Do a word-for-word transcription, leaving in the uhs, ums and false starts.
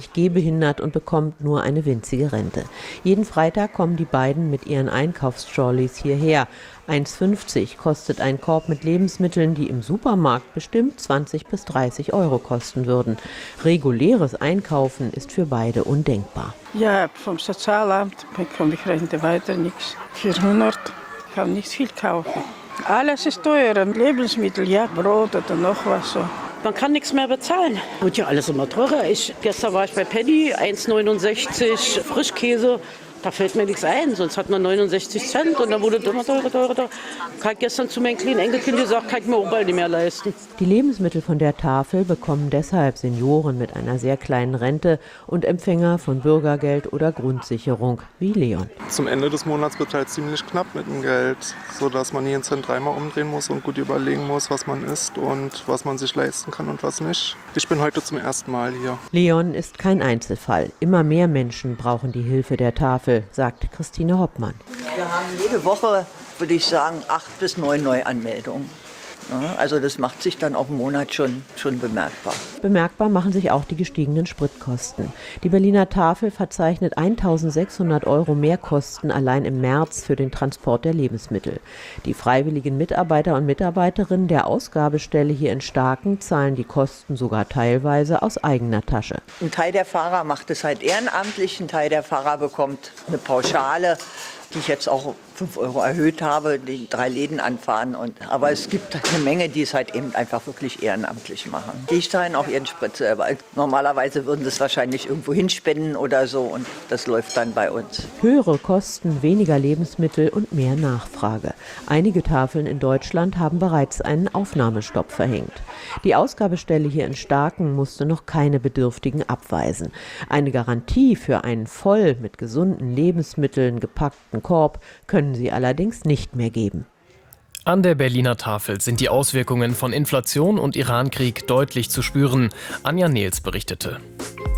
gehbehindert und bekommt nur eine winzige Rente. Jeden Freitag kommen die beiden mit ihren Einkaufstrolleys hierher. eins fünfzig kostet ein Korb mit Lebensmitteln, die im Supermarkt bestimmt zwanzig bis dreißig Euro kosten würden. Reguläres Einkaufen ist für beide undenkbar. Ja, vom Sozialamt bekomme ich Rente weiter nichts. vierhundert, ich kann nicht viel kaufen. Alles ist teuer, Lebensmittel, ja, Brot oder noch was so. Man kann nichts mehr bezahlen. Wird ja alles immer teurer. Ich, gestern war ich bei Penny, eins neunundsechzig Frischkäse. Da fällt mir nichts ein, sonst hat man neunundsechzig Cent und dann wurde es immer teurer, teurer, teurer. Ich habe gestern zu meinem kleinen Enkelkind gesagt, kann ich mir auch bald nicht mehr leisten. Die Lebensmittel von der Tafel bekommen deshalb Senioren mit einer sehr kleinen Rente und Empfänger von Bürgergeld oder Grundsicherung wie Leon. Zum Ende des Monats wird halt ziemlich knapp mit dem Geld, sodass man jeden Cent dreimal umdrehen muss und gut überlegen muss, was man isst und was man sich leisten kann und was nicht. Ich bin heute zum ersten Mal hier. Leon ist kein Einzelfall. Immer mehr Menschen brauchen die Hilfe der Tafel, sagt Christine Hoppmann. Wir haben jede Woche, würde ich sagen, acht bis neun Neuanmeldungen. Ja, also das macht sich dann auch im Monat schon, schon bemerkbar. Bemerkbar machen sich auch die gestiegenen Spritkosten. Die Berliner Tafel verzeichnet eintausendsechshundert Euro Mehrkosten allein im März für den Transport der Lebensmittel. Die freiwilligen Mitarbeiter und Mitarbeiterinnen der Ausgabestelle hier in Staaken zahlen die Kosten sogar teilweise aus eigener Tasche. Ein Teil der Fahrer macht es halt ehrenamtlich, ein Teil der Fahrer bekommt eine Pauschale, die ich jetzt auch fünf Euro erhöht habe, die drei Läden anfahren. Und, aber es gibt eine Menge, die es halt eben einfach wirklich ehrenamtlich machen. Die zahlen auch ihren Sprit selber. Normalerweise würden sie es wahrscheinlich irgendwo hinspenden oder so und das läuft dann bei uns. Höhere Kosten, weniger Lebensmittel und mehr Nachfrage. Einige Tafeln in Deutschland haben bereits einen Aufnahmestopp verhängt. Die Ausgabestelle hier in Staaken musste noch keine Bedürftigen abweisen. Eine Garantie für einen voll mit gesunden Lebensmitteln gepackten Korb können sie allerdings nicht mehr geben. An der Berliner Tafel sind die Auswirkungen von Inflation und Irankrieg deutlich zu spüren. Anja Nehls berichtete.